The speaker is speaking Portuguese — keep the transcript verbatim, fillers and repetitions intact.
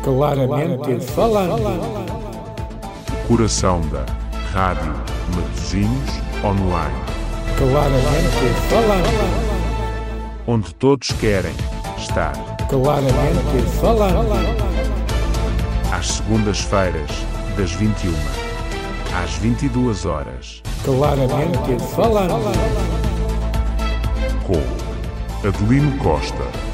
Claramente falando. O coração da Rádio Matosinhos Online. Claramente falando. Onde todos querem estar. Claramente falando. Às segundas-feiras, das vinte e uma às vinte e duas horas. Claramente falando. Com Adelino Costa.